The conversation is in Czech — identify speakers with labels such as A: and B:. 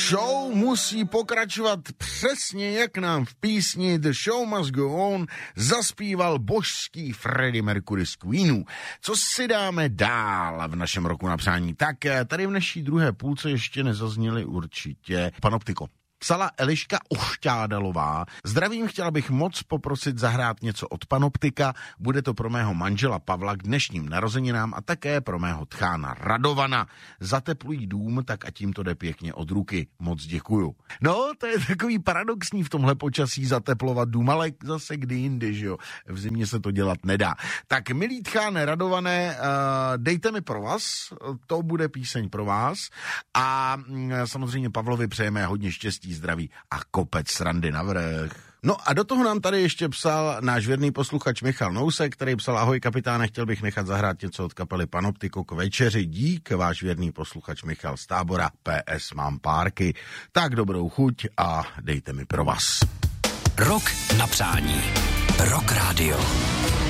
A: Show musí pokračovat přesně jak nám v písni The Show Must Go On zaspíval božský Freddie Mercury z Queenu. Co si dáme dál v našem roku na přání? Tak tady v naší druhé půlce ještě nezazněli určitě Panoptiko. Psala Eliška Ošťádalová. Zdravím, chtěla bych moc poprosit zahrát něco od Panoptika. Bude to pro mého manžela Pavla k dnešním narozeninám a také pro mého tchána Radovana. Zateplují dům, tak a tím to jde pěkně od ruky. Moc děkuju. No, to je takový paradoxní v tomhle počasí zateplovat dům, ale zase kdy jindy, že jo. V zimě se to dělat nedá. Tak, milí tcháne Radované, dejte mi pro vás, to bude píseň pro vás a samozřejmě Pavlovi přejeme hodně štěstí, zdraví a kopec srandy navrch. No a do toho nám tady ještě psal náš věrný posluchač Michal Nousek, který psal: ahoj kapitáne, chtěl bych nechat zahrát něco od kapely Panoptiko k večeři. Dík, váš věrný posluchač Michal z Tábora, PS mám párky. Tak dobrou chuť a dejte mi pro vás.
B: Rok na přání. Rock Radio.